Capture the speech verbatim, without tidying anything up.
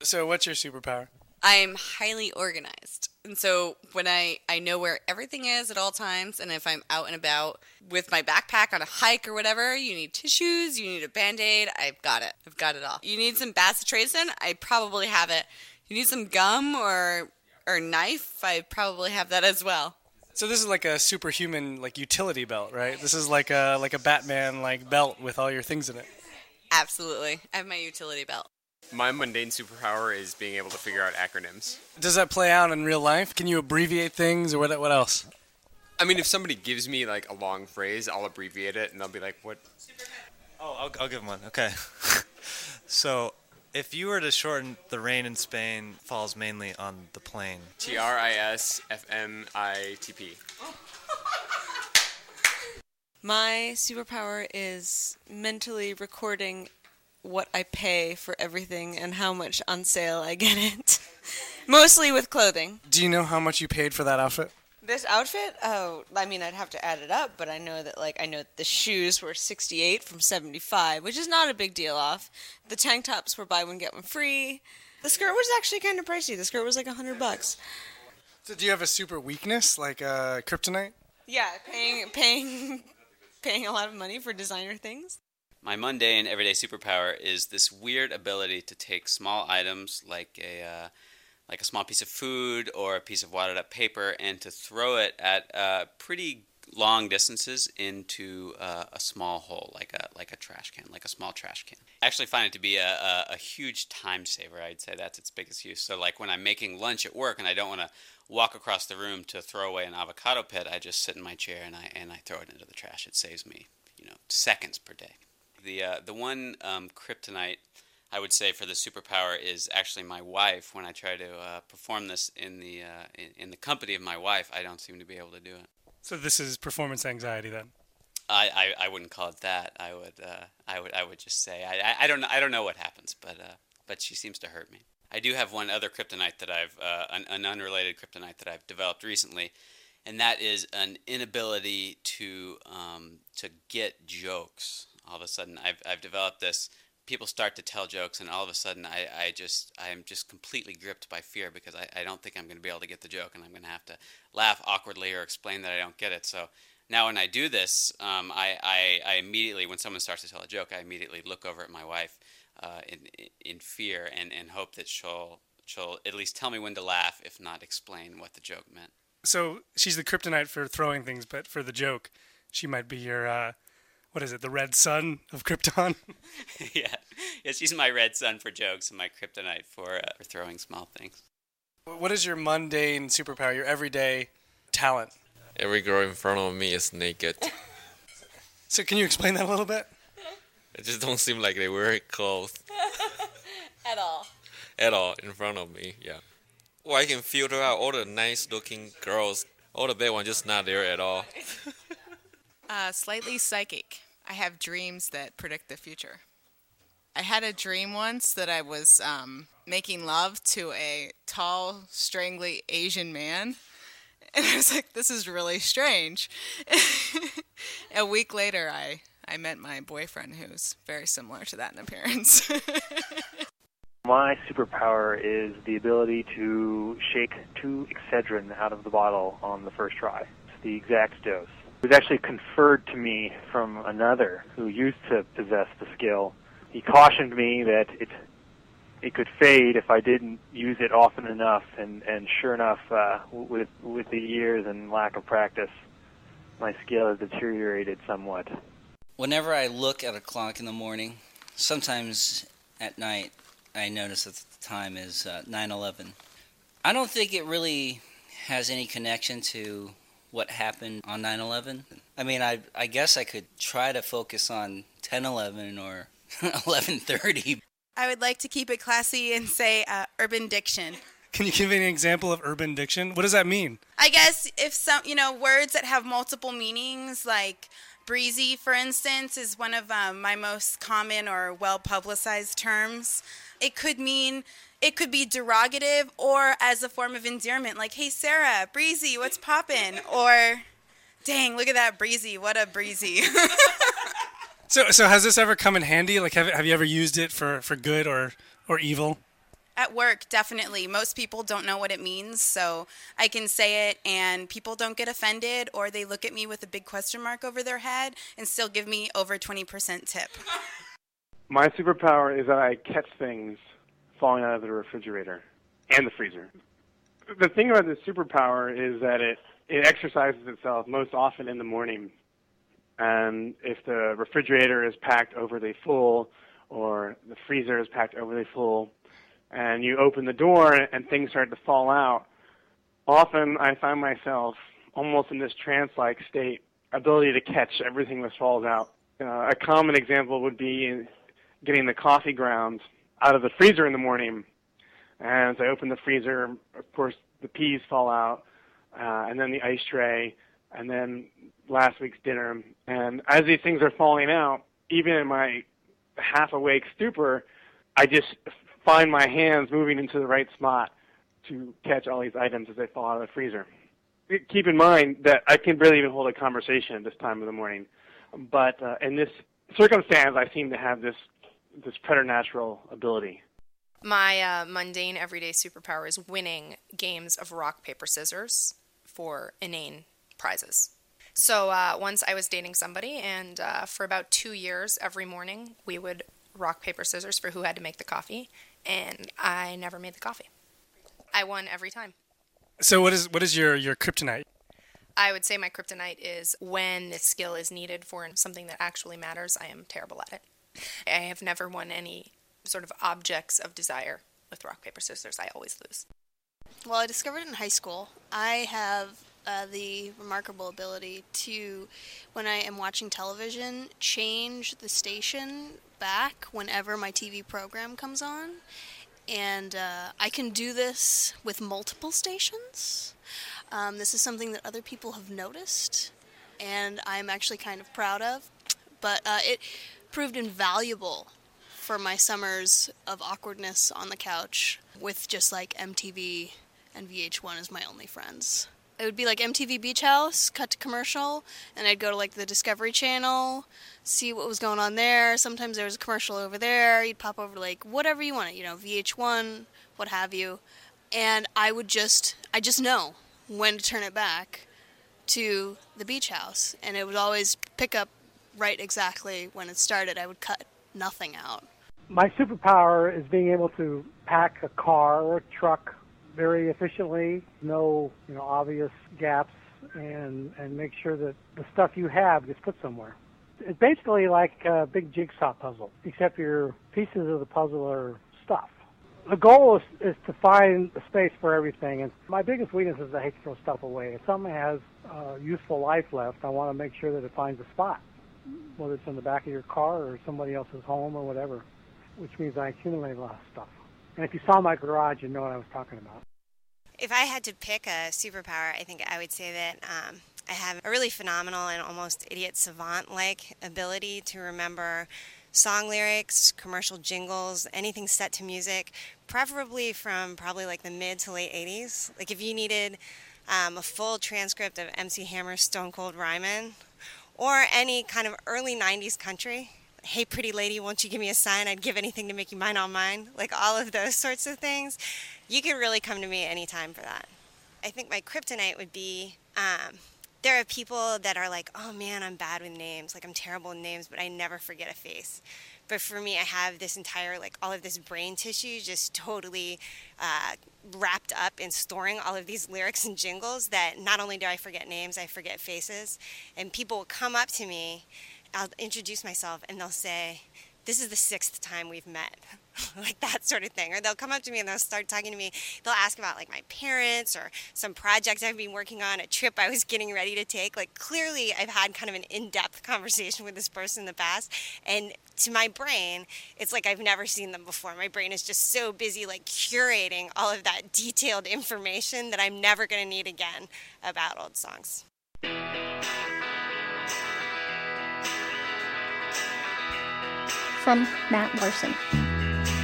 So what's your superpower? I'm highly organized. And so when I, I know where everything is at all times, and if I'm out and about with my backpack on a hike or whatever, you need tissues, you need a Band-Aid, I've got it. I've got it all. You need some bacitracin, I probably have it. You need some gum or or knife, I probably have that as well. So this is like a superhuman like utility belt, right? This is like a like a Batman like belt with all your things in it. Absolutely. I have my utility belt. My mundane superpower is being able to figure out acronyms. Does that play out in real life? Can you abbreviate things, or what? What else? I mean, if somebody gives me like a long phrase, I'll abbreviate it, and they'll be like, "What?" Oh, I'll, I'll give him one. Okay. So, if you were to shorten the rain in Spain falls mainly on the plain. T R I S F M I T P. My superpower is mentally recording what I pay for everything and how much on sale I get it. Mostly with clothing. Do you know how much you paid for that outfit? This outfit? Oh, I mean, I'd have to add it up, but I know that, like, I know the shoes were sixty-eight from seventy-five, which is not a big deal off. The tank tops were buy one, get one free. The skirt was actually kind of pricey. The skirt was like a hundred bucks. So do you have a super weakness, like uh, kryptonite? Yeah, paying, paying, paying a lot of money for designer things. My mundane everyday superpower is this weird ability to take small items like a uh, like a small piece of food or a piece of wadded up paper and to throw it at uh, pretty long distances into uh, a small hole, like a like a trash can, like a small trash can. I actually find it to be a, a, a huge time saver. I'd say that's its biggest use. So like when I'm making lunch at work and I don't want to walk across the room to throw away an avocado pit, I just sit in my chair and I and I throw it into the trash. It saves me, you know, seconds per day. The uh, the one um, kryptonite I would say for the superpower is actually my wife. When I try to uh, perform this in the uh, in, in the company of my wife, I don't seem to be able to do it. So this is performance anxiety then? I, I, I wouldn't call it that. I would uh, I would I would just say I, I, I don't I don't know what happens, but uh, but she seems to hurt me. I do have one other kryptonite that I've uh, an, an unrelated kryptonite that I've developed recently, and that is an inability to um, to get jokes. All of a sudden, I've I've developed this. People start to tell jokes, and all of a sudden, I, I just I'm just completely gripped by fear because I, I don't think I'm going to be able to get the joke, and I'm going to have to laugh awkwardly or explain that I don't get it. So now, when I do this, um, I, I I immediately, when someone starts to tell a joke, I immediately look over at my wife uh, in in fear and, and hope that she'll she'll at least tell me when to laugh, if not explain what the joke meant. So she's the kryptonite for throwing things, but for the joke, she might be your. Uh... What is it, the red sun of Krypton? yeah. yeah, she's my red sun for jokes and my kryptonite for, uh, for throwing small things. What is your mundane superpower, your everyday talent? Every girl in front of me is naked. So can you explain that a little bit? It just don't seem like they wear clothes. At all. At all, in front of me, yeah. Well, I can filter out all the nice-looking girls. All the bad ones just not there at all. Uh, slightly psychic. I have dreams that predict the future. I had a dream once that I was um, making love to a tall, strangly Asian man. And I was like, this is really strange. A week later, I, I met my boyfriend, who's very similar to that in appearance. My superpower is the ability to shake two Excedrin out of the bottle on the first try. It's the exact dose. It was actually conferred to me from another who used to possess the skill. He cautioned me that it it could fade if I didn't use it often enough, and, and sure enough, uh, with with the years and lack of practice, my skill has deteriorated somewhat. Whenever I look at a clock in the morning, sometimes at night, I notice that the time is uh, nine eleven. I don't think it really has any connection to what happened on nine eleven. I mean, I I guess I could try to focus on ten eleven or eleven thirty. I would like to keep it classy and say uh, urban diction. Can you give me an example of urban diction? What does that mean? I guess if some, you know, words that have multiple meanings, like breezy, for instance, is one of um, my most common or well-publicized terms. It could mean... It could be derogative or as a form of endearment, like, hey, Sarah, breezy, what's poppin'? Or, dang, look at that breezy, what a breezy. so so has this ever come in handy? Like, have, have you ever used it for, for good or, or evil? At work, definitely. Most people don't know what it means, so I can say it and people don't get offended, or they look at me with a big question mark over their head and still give me over twenty percent tip. My superpower is that I catch things falling out of the refrigerator and the freezer. The thing about this superpower is that it, it exercises itself most often in the morning. And if the refrigerator is packed overly full or the freezer is packed overly full, and you open the door and things start to fall out, often I find myself almost in this trance-like state, ability to catch everything that falls out. Uh, a common example would be getting the coffee grounds out of the freezer in the morning. And as I open the freezer, of course, the peas fall out, uh, and then the ice tray, and then last week's dinner. And as these things are falling out, even in my half-awake stupor, I just find my hands moving into the right spot to catch all these items as they fall out of the freezer. Keep in mind that I can barely even hold a conversation at this time of the morning. But uh, in this circumstance, I seem to have this this preternatural ability. My uh, mundane everyday superpower is winning games of rock, paper, scissors for inane prizes. So uh, once I was dating somebody, and uh, for about two years, every morning, we would rock, paper, scissors for who had to make the coffee, and I never made the coffee. I won every time. So what is what is your, your kryptonite? I would say my kryptonite is when the skill is needed for something that actually matters, I am terrible at it. I have never won any sort of objects of desire with rock, paper, scissors. I always lose. Well, I discovered it in high school. I have uh, the remarkable ability to, when I am watching television, change the station back whenever my T V program comes on. And uh, I can do this with multiple stations. Um, this is something that other people have noticed, and I'm actually kind of proud of. But uh, it proved invaluable for my summers of awkwardness on the couch with just like M T V and V H one as my only friends. It would be like M T V Beach House, cut to commercial, and I'd go to like the Discovery Channel, see what was going on there. Sometimes there was a commercial over there. You'd pop over to like whatever you wanted, you know, V H one, what have you. And I would just, I just know when to turn it back to the Beach House. And it would always pick up right exactly when it started. I would cut nothing out. My superpower is being able to pack a car or a truck very efficiently, no you know obvious gaps, and and make sure that the stuff you have gets put somewhere. It's basically like a big jigsaw puzzle, except your pieces of the puzzle are stuff. The goal is, is to find a space for everything, and my biggest weakness is I hate to throw stuff away. If something has uh, useful life left, I want to make sure that it finds a spot, whether it's in the back of your car or somebody else's home or whatever, which means I accumulate a lot of stuff. And if you saw my garage, you'd know what I was talking about. If I had to pick a superpower, I think I would say that um, I have a really phenomenal and almost idiot savant-like ability to remember song lyrics, commercial jingles, anything set to music, preferably from probably like the mid to late eighties. Like if you needed um, a full transcript of M C Hammer's Stone Cold Rhymin', or any kind of early nineties country, hey pretty lady, won't you give me a sign, I'd give anything to make you mine all mine, like all of those sorts of things, you can really come to me anytime for that. I think my kryptonite would be, um, there are people that are like, oh man, I'm bad with names, like I'm terrible with names, but I never forget a face. But for me, I have this entire, like all of this brain tissue just totally uh, wrapped up in storing all of these lyrics and jingles that not only do I forget names, I forget faces. And people will come up to me, I'll introduce myself, and they'll say, this is the sixth time we've met, like that sort of thing. Or they'll come up to me and they'll start talking to me. They'll ask about like my parents or some project I've been working on, a trip I was getting ready to take. Like clearly I've had kind of an in-depth conversation with this person in the past. And to my brain, it's like I've never seen them before. My brain is just so busy like curating all of that detailed information that I'm never going to need again about old songs. From Matt Larson.